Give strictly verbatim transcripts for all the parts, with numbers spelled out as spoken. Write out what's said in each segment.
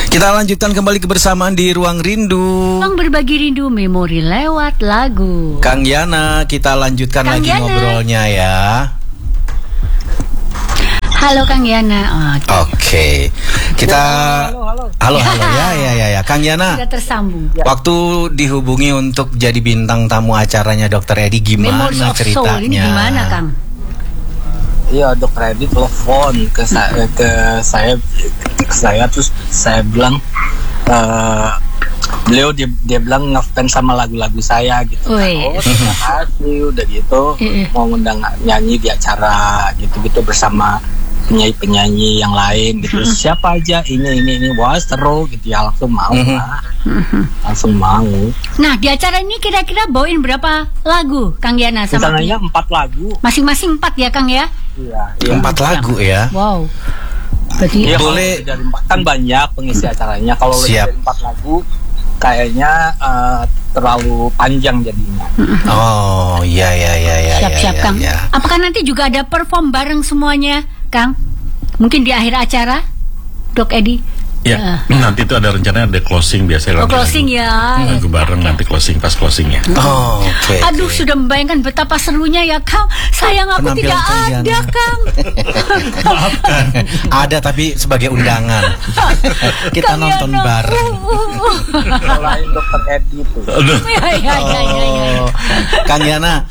Kita lanjutkan kembali kebersamaan di Ruang Rindu. Ruang berbagi rindu memori lewat lagu. Kang Yana, kita lanjutkan Kang lagi Yana. Ngobrolnya ya. Halo Kang Yana. Oke, okay. okay. Kita halo halo. Halo halo ya ya ya ya. Kang Yana. Sudah tersambung. Waktu dihubungi untuk jadi bintang tamu acaranya Dokter Edi, gimana ceritanya? Ini gimana Kang? Iya, Dokter Edi telepon ke saya, ke saya, ke saya terus saya bilang, uh, beliau dia, dia bilang ngefans sama lagu-lagu saya gitu. Kan. Oh, terima kasih, udah gitu mau ngundang nyanyi di acara gitu-gitu bersama penyanyi-penyanyi yang lain gitu. Siapa aja ini ini ini, wah seru gitu ya, langsung mau lah, langsung mau. Nah di acara ini kira-kira bawain berapa lagu Kang Yana sama? Rencananya empat lagu. Masing-masing empat ya Kang ya? Iya, iya. Empat lagu ya. Wow. Berarti ya, boleh dari empat kan banyak pengisi acaranya. Kalau lebih dari empat lagu kayaknya uh, terlalu panjang jadinya. Oh iya iya iya iya. Siap-siap ya, Kang. ya. Apakah nanti juga ada perform bareng semuanya Kang? Mungkin di akhir acara Dok Edi? Ya, uh. nanti itu ada rencana ada closing biasanya. Oh, closing lagu, ya. Lagu bareng nanti closing pas closingnya. Oh, oke. Okay, Aduh, okay. sudah membayangkan betapa serunya ya Kang. Sayang aku tidak ada Kang. Maafkan. Ada tapi sebagai undangan. Kita Kang nonton Yana. Bareng. Selain Dokter Edi itu. Ya, ya, ya, ya, ya. Kang Yana.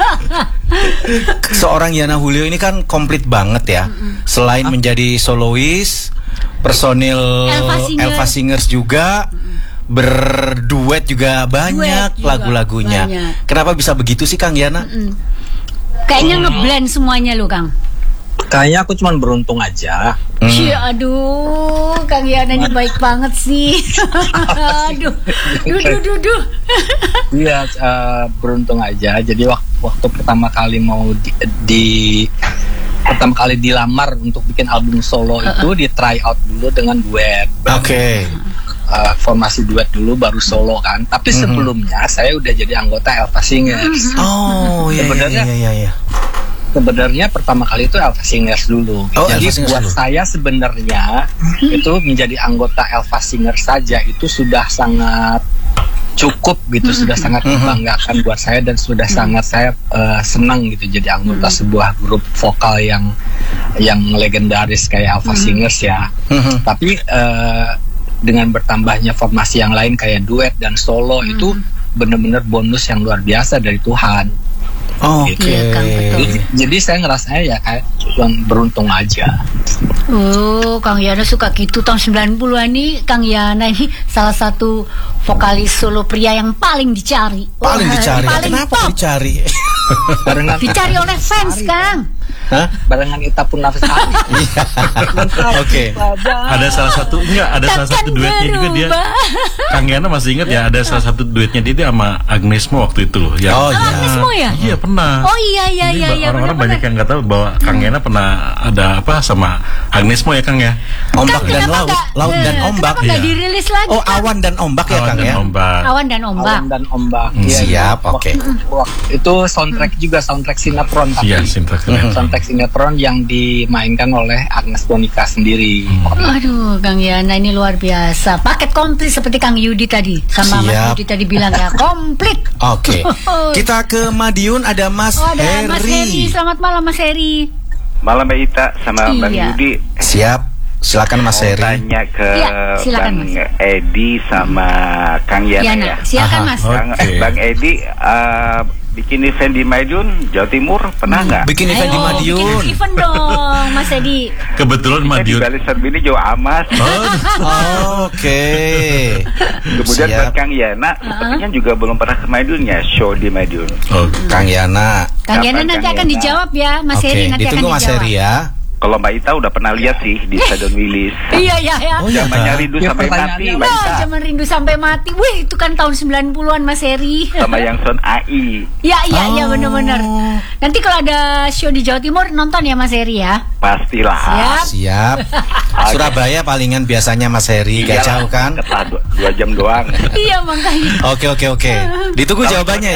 Seorang Yana Julio ini kan komplit banget ya. Selain menjadi solois, personil Elva, Singer. Elva Singers juga, berduet juga banyak juga lagu-lagunya. Banyak. Kenapa bisa begitu sih Kang Yana? Mm-mm. Kayaknya hmm. ngeblend semuanya loh Kang. Kayaknya aku cuma beruntung aja. Hmm. Cih, aduh, Kang Yana ini baik banget sih. Aduh, duh, duh, duh, duh. Iya, uh, beruntung aja. Jadi waktu, waktu pertama kali mau di, di pertama kali dilamar untuk bikin album solo uh-uh. itu di try out dulu dengan duet. Oke. Okay. Uh, formasi duet dulu baru solo kan. Tapi mm-hmm. sebelumnya saya udah jadi anggota Elva Singers. Oh iya iya iya iya. Sebenarnya pertama kali itu Elva Singers dulu. Oh, jadi Elva buat dulu. saya sebenarnya itu menjadi anggota Elva Singers saja itu sudah sangat cukup gitu, sudah sangat membanggakan buat saya dan sudah sangat saya uh, senang gitu jadi anggota sebuah grup vokal yang yang legendaris kayak Elva Singers ya. Tapi uh, dengan bertambahnya formasi yang lain kayak duet dan solo itu benar-benar bonus yang luar biasa dari Tuhan. Oh, gitu. Iya, Kang, betul. Jadi, jadi saya ngerasanya ya kayak yang beruntung aja. Oh, Kang Yana suka gitu. Tahun sembilan puluhan ini Kang Yana ini salah satu vokalis solo pria yang paling dicari. Paling oh, dicari. Paling Kenapa top. dicari? Barengan dicari oleh fans, Kang. Hah? Barengan Ita Purnasari. Oke. Ada salah satu enggak ada salah satu duetnya juga dia. Kang Yana masih ingat ya ada salah satu duetnya dia, dia sama Agnes Mo waktu itu loh. Yang, oh iya. Agnes Mo ya? Iya pernah. Oh iya iya Jadi, iya iya. Orang-orang banyak yang nggak tahu bahwa Kang Yana pernah ada apa sama Agnes Mo ya Kang ya. Ombak Kang, dan laut, gak, laut dan ombak. Kenapa nggak Iya. dirilis lagi? Oh Kang? awan dan ombak ya Awan Kang dan ya. Ombak. Awan dan ombak. Awan dan ombak. Hmm, ya, siap, ya. oke. Okay. Itu soundtrack juga soundtrack sinetron tapi. Iya, soundtrack sinetron. Soundtrack sinetron yang dimainkan oleh Agnes Monica sendiri. Hmm. Aduh, Kang Yana ini luar biasa. Paket komplit seperti Kang Yudi tadi. Sama Siap. Mas Yudi tadi bilang ya, komplit. Oke. Kita ke Madiun ada Mas Oh, ada Heri. Mas Heri. Selamat malam Mas Heri. Malam Mbak Ita sama Iya. Bang Yudi. Siap. Silakan Mas Mau Heri. tanya ke Ya, silakan, Bang Mas. Edi sama Kang Yana, Yana, ya. silakan Aha, Mas. oh. Bang, Oke. eh, Bang Edi uh, bikin event di Madiun, Jawa Timur pernah nggak? Bikin event di Ayo, Madiun. bikin event dong Mas Edi. Kebetulan Kita di Madiun. Bali Serbini Jawa Amas. Oh, Oke. Kemudian Siap. buat Kang Yana, sepertinya juga belum pernah ke Madiun ya, show di Madiun. Oh, Kang Yana. Kang Yana Kapan, nanti Kang akan Yana? dijawab ya Mas Oke, Heri nanti akan ditunggu Mas dijawab. Heri ya. Kalau Mbak Ita udah pernah lihat sih di Stadion Wilis. Iya iya ya. Oh iya, Namanya Kak. Rindu Ya, sampai pertanyaannya mati, Mbak Wah, Ita. zaman rindu sampai mati. Wih, itu kan tahun sembilan puluhan Mas Heri. Sama yang Son A I. Ya iya iya Oh. benar-benar. Nanti kalau ada show di Jawa Timur nonton ya Mas Heri ya. Pastilah. Siap. Siap. Surabaya palingan biasanya Mas Heri, gak Iyalah, jauh kan? deket lah, dua, dua jam doang. Iya makanya. Oke oke oke. Ditunggu jawabannya ya.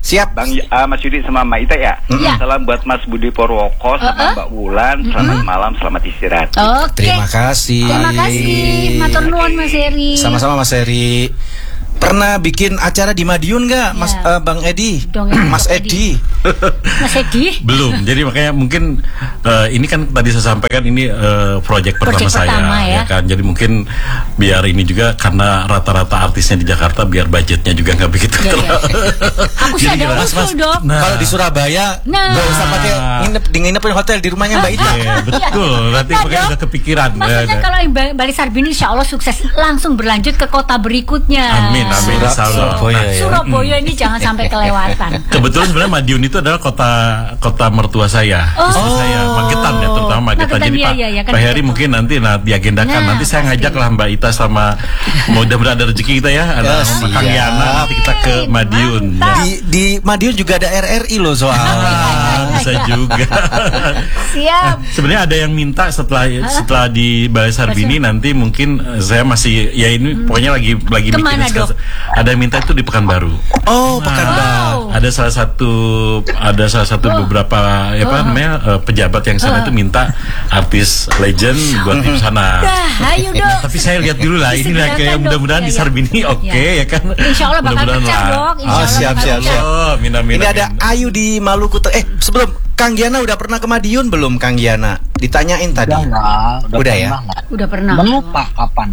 Siap. Bang uh, Mas Yudi sama Mbak Ita ya. Iya. Salam buat Mas Budi Purwoko sama Uh-uh. Mbak Wulan. Selamat malam, selamat istirahat. Oke. Terima kasih. Terima kasih. Matur nuwun Mas Heri. Sama-sama Mas Heri. Pernah bikin acara di Madiun nggak, Mas Ya. eh, Bang Edi? Dong, ya, Mas Bang Edi. Mas Edi. Belum. Jadi makanya mungkin eh, ini kan tadi saya sampaikan ini eh, proyek pertama Project saya, pertama, ya. kan. Jadi mungkin biar ini juga karena rata-rata artisnya di Jakarta biar budgetnya juga nggak begitu. Ya, ya. Aku sih Jadi ada mas, usul mas, dok. nah. Kalau di Surabaya Nah. nggak usah pakai nginep di nginepin hotel di rumahnya Mbak Ita. Iya, betul. Nanti Nah, makanya Dok. udah kepikiran. Maksudnya Ya, ya. kalau yang Ba- Bali Sarbini insya Allah sukses langsung berlanjut ke kota berikutnya. Amin, amin. Surab- Insya Allah. Surabaya ya. Surabaya ini jangan sampai kelewatan. Kebetulan sebenarnya Madiun itu adalah kota kota mertua saya, Oh. istri saya, Magetan ya, terutama Magetan. Magetan, Jadi iya, Pak, iya, iya, kan Pak Heri Magetan. mungkin nanti nah, diagendakan. Nah, nanti saya pasti. ngajak lah Mbak Ita sama mudah-mudahan ada rezeki kita ya, ada Ya, sama siap. Kang Yana nanti kita ke Madiun. Mantap. Di di Madiun juga ada R R I loh soalnya. Ah, bisa juga. Siap. Sebenarnya ada yang minta setelah setelah di Bali Sarbini nanti mungkin eh, saya masih ya ini pokoknya lagi lagi Hmm. Kemana, mikirin Dok? sekarang. Ada yang minta itu di Pekanbaru. Oh, Pekanbaru. Wow. Ada salah satu ada salah satu beberapa ya apa namanya eh, pejabat yang sana itu minta artis legend buat di sana. Dah, ayo dok. Nah, tapi saya lihat dulu lah ini lah Disegerakan, kayak Dok. mudah-mudahan Ya, di ya. Sarbini oke Ya. ya kan. Insya Allah bakal Mudah-mudahan pecah lah. dok. Insya Oh, Allah siap, bakal siap, pecah. siap. Oh, mina, mina, Ini ada mina. Ayu di Maluku. Ter- eh, sebelum Kang Giana udah pernah ke Madiun belum Kang Giana? Ditanyain tadi. Udah nggak, Udah ya? pernah nggak. Udah pernah. Melupa kapan?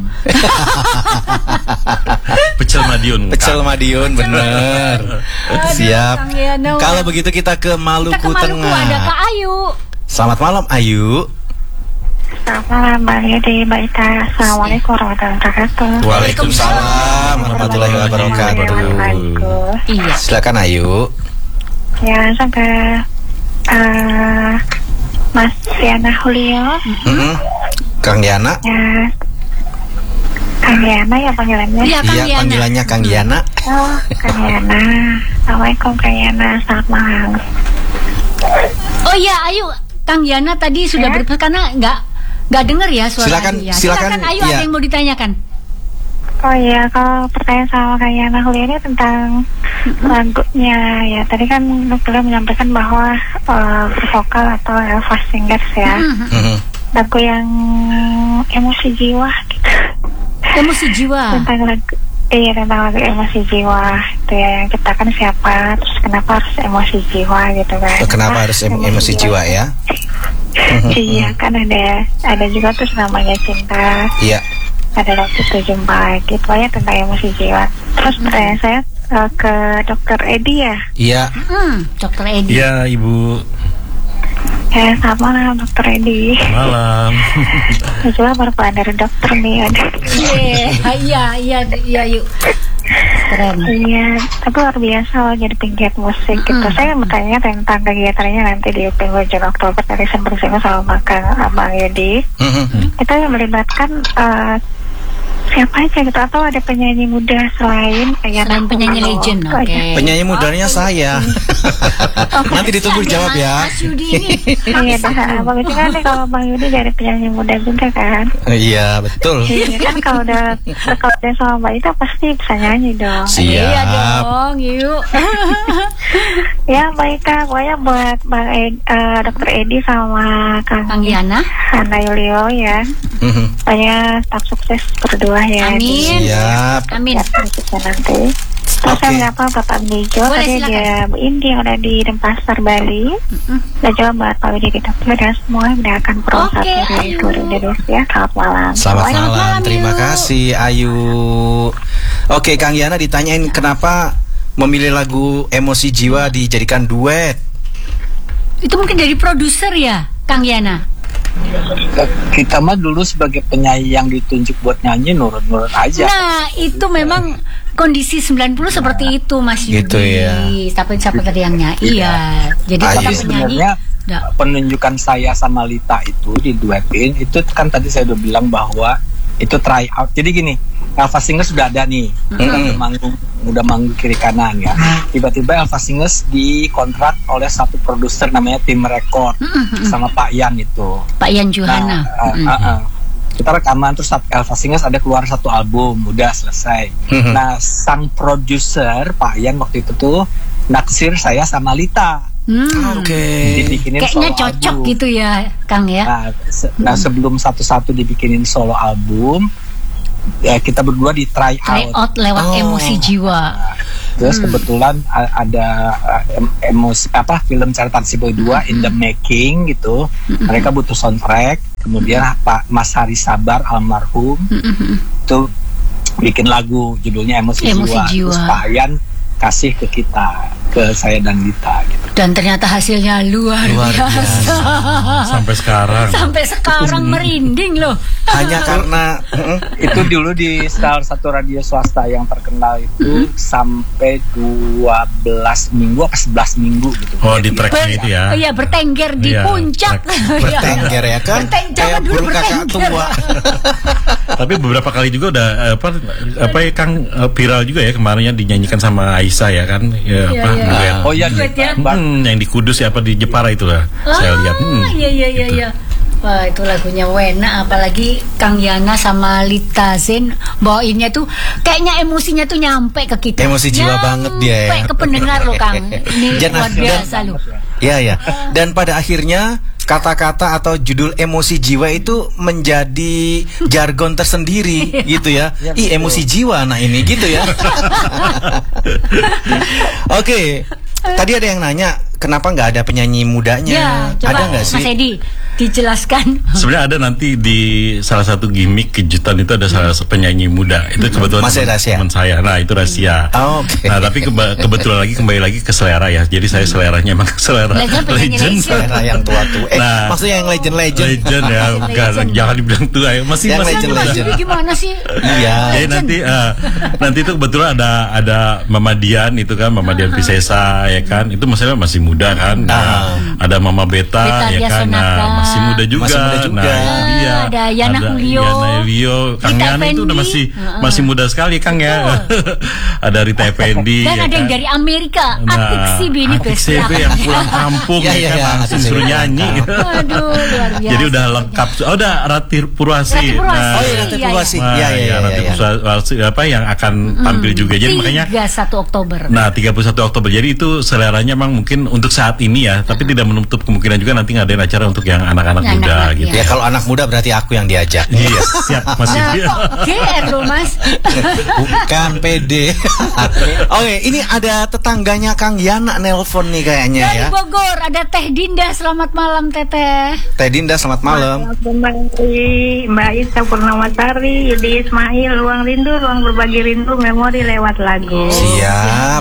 Pecel Madiun. Pecel Kang. Madiun, bener. Siap. Kang Giana. Kalau begitu kita ke Maluku, Kita ke Maluku Tengah. ada Kak Ayu. Selamat malam Ayu. Selamat malam Mbak Yudi, Mbak Ita. Assalamualaikum warahmatullahi wabarakatuh. Waalaikumsalam warahmatullahi wabarakatuh. Wabarakatuh. Iya. Silakan Ayu. Ya, sampai eh Mas Yana Julio. Mm-mm. Kang Giana. Ya, Kang Yana ya panggilannya. Iya Kang Iya, Giana. panggilannya Kang Giana. Oh, Kang Yana. Assalamualaikum Kang Yana. Selamat malam. Oh iya Ayu, Kang Giana tadi sudah Ya. ber karena nggak nggak dengar ya suara Silakan, Ayu ya. silakan, Ayu iya. ada yang mau ditanyakan. Oh iya, kalau pertanyaan sama Kang Yana Julio ini tentang lagunya ya. Tadi kan beliau menyampaikan bahwa uh, vokal atau Elva Singers ya. Mhm. Lagu yang emosi jiwa gitu. Emosi jiwa. Tentang lagu iya tentang lagu emosi jiwa itu ya, yang ciptakan siapa, terus kenapa harus emosi jiwa gitu kan. Kenapa Wah, harus em- emosi jiwa ya? Iya kan ada ada juga terus namanya cinta, Iya. ada waktu itu jumpa gitu ya, tentang emosi jiwa. Terus pertanyaan saya eh, ke dokter Edi ya. Iya. Hmm, Dokter Edi. Iya, Ibu. Ya selamat malam dokter Edi. Malam. Saya juga baru pulang dari dokter nih. Ada. Iya, iya, iya, iya, yuk. Keren. Iya, tapi luar biasa loh jadi penggiat musik gitu. Saya mau tanya tentang kegiatannya nanti di penghujung Oktober dari bersama sama Kang Abang Yudi. Mhm. Kita yang melibatkan eh, siapa aja gitu, atau ada penyanyi muda selain kayak Selain penyanyi legend, oke. Penyanyi mudanya saya. Nanti ditunggu dijawab ya. Mas Yudi ini. Iya, dah. Abang itu kan nih kalau Bang Yudi dari penyanyi muda juga kan. Iya, betul. Iya kan kalau udah kalau udah sama Mbak Ita pasti bisa nyanyi dong. Iya Siap. dong, yuk. Ya Mbak Ita, pokoknya buat Bang Ed, eh, dokter Edi sama Kang, Kang Giana. Hana Yulio ya. Mhm. Pokoknya tetap sukses berdua ya. Amin. Siap. Amin. Ya, kita nanti. Terus Oke. saya menyapa Bapak Mijo, Boleh, tadi silakan. dia Bu Indi yang ada di Denpasar, Bali. Dan juga buat Pak Widi di Tokyo dan semua yang mendengarkan program Oke, dari Ayu. Guru Indonesia. Selamat malam. Selamat Selamat malam. malam, Terima Yu. kasih Ayu. Oke, Kang Yana ditanyain kenapa memilih lagu Emosi Jiwa dijadikan duet. Itu mungkin dari produser ya, Kang Yana. Kita mah dulu sebagai penyanyi yang ditunjuk buat nyanyi nurut-nurut aja. Nah, itu memang kondisi sembilan puluh seperti itu Mas Yudi. Gitu ya. Tapi siapa tadi yang nyanyi? Iya. Jadi Ayu. kata Jadi penyanyi. sebenarnya Nggak. penunjukan saya sama Lita itu diduetin itu kan tadi saya udah bilang bahwa itu try out. Jadi gini, Elva Singers sudah ada nih, udah manggung, udah manggung kiri kanan ya. Tiba-tiba Elva Singers dikontrak oleh satu produser namanya Tim Record sama Pak Yan itu. Pak Yan Johana. Nah, uh, Mm. uh, uh. kita rekaman terus Elva Singers ada keluar satu album, udah selesai. Mhm. Nah, sang produser Pak Yan waktu itu tuh naksir saya sama Lita. Hmm. Oke. Dibikinin Kayaknya solo cocok album. gitu ya, Kang ya. Nah, se- nah sebelum satu-satu dibikinin solo album, ya kita berdua di try Try out. out lewat Oh. emosi jiwa. Terus kebetulan a- ada uh, em- emosi apa film catatan si Boy dua in the making gitu. Mereka butuh soundtrack. Kemudian Pak Mas Hari Sabar almarhum itu bikin lagu judulnya Emosi, Emosi Jiwa. Jiwa. Terus Pak Ayan kasih ke kita, ke saya dan Lita gitu. Dan ternyata hasilnya luar, Luar biasa. Sampai sekarang. Sampai sekarang merinding loh. Hanya karena mm, Itu dulu di salah satu radio swasta yang terkenal itu sampai dua belas minggu apa sebelas minggu gitu. Oh, di Jadi, tracknya itu ya. Iya, bertengger di Iya, puncak. bertengger ya kan, Berteng- kayak jangan dulu burung kakak bertengger. tua. Tapi beberapa kali juga udah eh, apa apa ya Kang, eh, viral juga ya kemarinnya dinyanyikan sama Aisyah ya kan. Ya, Iya, apa? iya. duet. Oh iya, Duet ya? Hmm, yang di Kudus ya apa di Jepara itu lah. Saya lihat. Hmm, Ah, iya iya iya gitu. iya. Wah, itu lagunya Wena, apalagi Kang Yana sama Lita Zen bawainnya tuh kayaknya emosinya tuh nyampe ke kita. Emosi jiwa banget dia ya. Nyampe ke pendengar loh, Kang. Ini Jangan- luar biasa loh. Ya ya. Dan pada akhirnya kata-kata atau judul emosi jiwa itu menjadi jargon tersendiri gitu ya. Ya, Ih, betul. emosi jiwa nah ini gitu ya. Oke. Tadi ada yang nanya kenapa nggak ada penyanyi mudanya? Ya, coba ada nggak sih? Mas Edi dijelaskan. Sebenarnya ada nanti di salah satu gimmick kejutan itu ada salah satu penyanyi muda. Itu kebetulan Masih teman- rahasia? teman saya. Nah, itu rahasia. Oh, oke. Nah, tapi keba- kebetulan lagi kembali lagi ke selera ya. Jadi saya seleranya emang selera Legend, penyanyi legend. Selera yang tua-tua. Eh, Nah. maksudnya yang legend-legend. Legend ya, bukan Legend. jangan dibilang tua ya. Masih Yang masih legend, muda. legend. Jadi gimana sih? Iya. Jadi nanti eh, nanti itu kebetulan ada ada Mama Dian itu kan, Mama Dian Pisesa ya kan. Itu maksudnya masih muda kan. Nah, ada Mama Beta, Beta ya Dia kan. Nah, Sonata. masih muda juga. Masih muda juga. Nah, itu dia. Ada Yana Julio. Yana Julio. Kang Rita Yana itu udah Effendi. masih Heeh. masih muda sekali Kang ya. ada Rita Effendi. Dan ya ada yang kan? dari Amerika, Atik Sibi ini Atik best Sibi yang pulang kampung Ya, ya, ya, kan ya, langsung Atik suruh Sibi nyanyi. Aduh, luar biasa. Jadi udah lengkap. Oh, udah Rati Purwasi. Rati Purwasi. Oh iya, Rati Iya, Purwasi. Nah, Iya, iya, ya, iya. Rati iya. Purwasi apa yang akan tampil juga. Jadi makanya tiga puluh satu Oktober. nah tiga puluh satu Oktober. Jadi itu seleranya memang mungkin untuk saat ini ya, tapi tidak menutup kemungkinan juga nanti ngadain acara untuk yang anak-anak Yang muda anak-anak, gitu. Ya kalau anak muda berarti aku yang diajak. Iya, siap masih. Nah, kok G R loh, Mas? Bukan P D. Oke, ini ada tetangganya Kang Yana nelpon nih kayaknya Dari ya. Bogor ada Teh Dinda, selamat malam Teteh. Teh Dinda, selamat malam. Kembali Mbak Isa Purnamasari, Yudi Ismail, Ruang Rindu, Ruang Berbagi Rindu, Memori lewat lagu. Siap.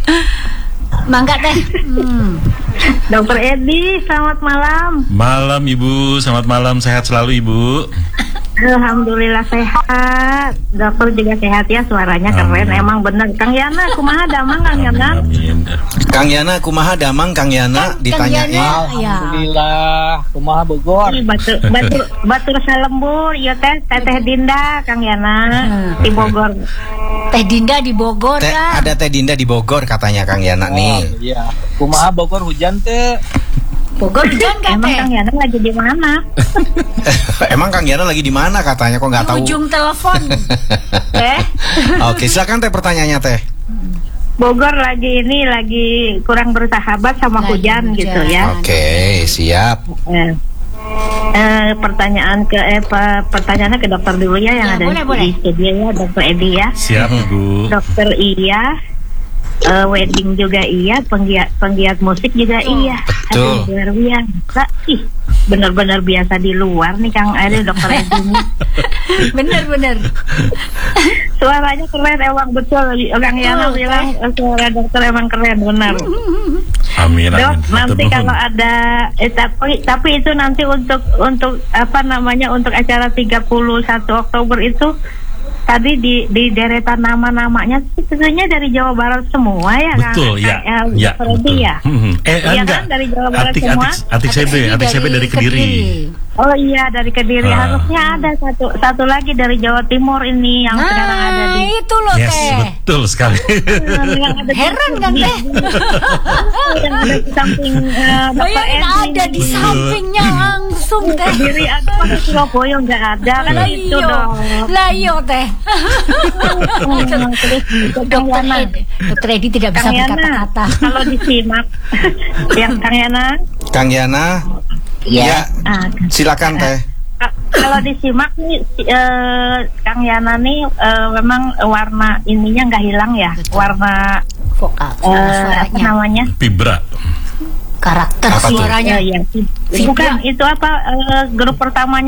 Mangga Teh. Hmm. Dokter Edi, selamat malam. Malam Ibu, selamat malam, sehat selalu Ibu. Alhamdulillah sehat. Dokter juga sehat ya, suaranya keren. Amin. Emang bener. Kang Yana, kumaha damang Kang Amin, Yana? amin. Kang Yana kumaha damang Kang Yana Kang ditanyain. Yana. Ya. Alhamdulillah, kumaha Bogor. Ih, Batur, batur, batur salembur, iya teh, teteh Dinda, Kang Yana, Hmm. di Bogor. Teh Dinda di Bogor Teh, ya. ada Teh Dinda di Bogor katanya Kang Yana Oh, nih. iya. Kumaha Bogor hujan teh? Bogor hujan kan Emang Teh? Kang Yana lagi di mana? Emang Kang Yana lagi di mana katanya kok nggak Di tahu. ujung telepon. Teh. Oke, silakan Teh pertanyaannya Teh. Bogor lagi ini lagi kurang bersahabat sama Lagi hujan, hujan. gitu ya. Oke, siap. Eh, eh, pertanyaan ke eh, pe- pertanyaannya ke dokter dulu ya yang Ya, ada boleh, di boleh. studio ya, dokter Edi ya. Siap Ibu. Dokter iya, eh, wedding juga iya, penggiat penggiat musik juga iya. Betul. Aduh, luar biasa. Ih, benar-benar biasa di luar nih Kang Edi, dokter Edi nih. Bener-bener. Suaranya keren emang betul. Orang Yana Betul, bilang eh, suara dokter emang keren benar. Amin, Dok, amin. nanti Matur kalau nuwun. ada eh, tapi tapi itu nanti untuk untuk apa namanya untuk acara tiga puluh satu Oktober itu tadi di di deretan nama-namanya sebetulnya dari Jawa Barat semua ya kan? Betul ya, Eh, ya Freddy betul. ya. Hmm, Eh Iya enggak, kan, dari Jawa Barat atik, semua? atik, atik saya Sini atik saya dari Kediri. Oh iya dari Kediri, Ah. harusnya ada satu satu lagi dari Jawa Timur ini yang sekarang ada Nah, di itu loh Yes, Teh. betul sekali. yang ada di- Heran kan Teh? yang ada di samping eh, Bayangin Bapak Edi. ada di sampingnya langsung. langsung teh. Diri aku di Surabaya nggak ada kan Lah itu iya. dong. Lah iya teh. Hmm, terus Dokter Kang Yana. Edi, Dokter Edi tidak bisa Kang Yana, berkata-kata. kalau disimak, yang Kang Yana, Kang Yana. Iya. Ya, ah, silakan teh. Ka- kalau disimak nih si- eh, Kang Yana nih eh, memang warna ininya nggak hilang ya, warna Vokal eh, apa suaranya, namanya? Vibra. karakter Apa tuh? suaranya. Ya, ya. Vibra. Bukan itu apa eh, grup pertamanya